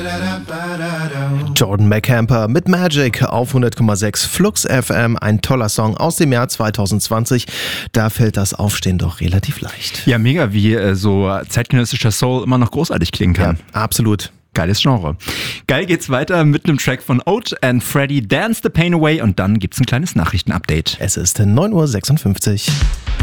Jordan McCamper mit Magic auf 100,6 Flux FM. Ein toller Song aus dem Jahr 2020. Da fällt das Aufstehen doch relativ leicht. Ja, mega, wie so zeitgenössischer Soul immer noch großartig klingen kann. Ja, absolut. Geiles Genre. Geil geht's weiter mit einem Track von Oat and Freddy, Dance the Pain Away, und dann gibt's ein kleines Nachrichtenupdate. Es ist 9:56 Uhr.